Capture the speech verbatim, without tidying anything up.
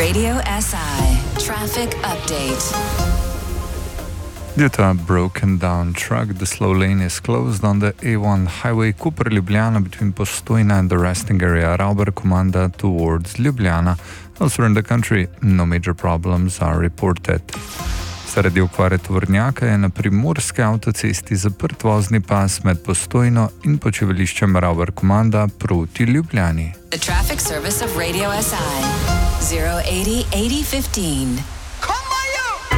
Radio S I traffic update. Due to a broken down truck, the slow lane is closed on the A one highway Koper-Ljubljana between Postojna and the resting area Rauber-Komanda towards Ljubljana. Elsewhere in the country, no major problems are reported. Zaradi okvare tovornjaka je na primorski avtocesti zaprt vozni pas med Postojno in počivališčem Rauber-Komanda proti Ljubljani. The traffic service of Radio S I zero eighty eighty fifteen.